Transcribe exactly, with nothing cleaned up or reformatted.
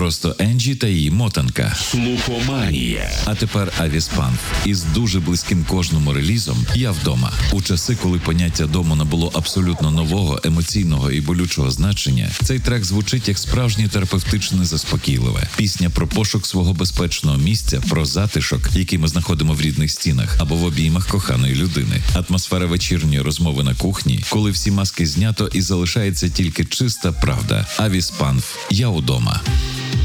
просто Енджі та її мотанка. Слухоманія. А тепер Авіспанк. Із дуже близьким кожному релізом «Я вдома». У часи, коли поняття дому набуло абсолютно нового, емоційного і болючого значення, цей трек звучить як справжнє терапевтичне заспокійливе. Пісня про пошук свого безпечного місця, про затишок, який ми знаходимо в рідних стінах або в обіймах коханої людини. Атмосфера вечірньої розмови на кухні, коли всі маски знято і залишається тільки чиста правда. Авіспанк. «Я удома».